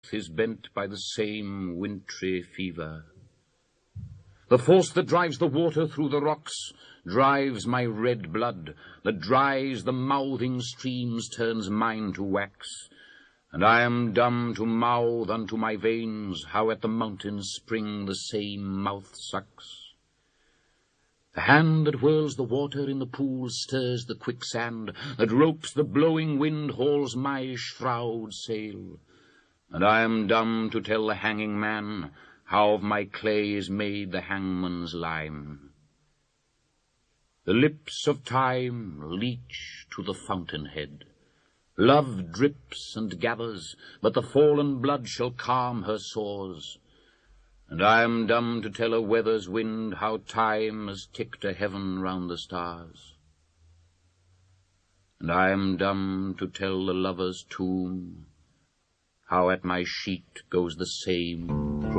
is bent by the same wintry fever. The force that drives the water through the rocks drives my red blood, that dries the mouthing streams turns mine to wax, and I am dumb to mouth unto my veins how at the mountain spring the same mouth sucks. The hand that whirls the water in the pool stirs the quicksand, that ropes the blowing wind hauls my shroud sail, and I am dumb to tell the hanging man how of my clay is made the hangman's lime. The lips of time leach to the fountainhead. Love drips and gathers, but the fallen blood shall calm her sores. And I am dumb to tell a weather's wind how time has ticked a heaven round the stars. And I am dumb to tell the lover's tomb how at my sheet goes the same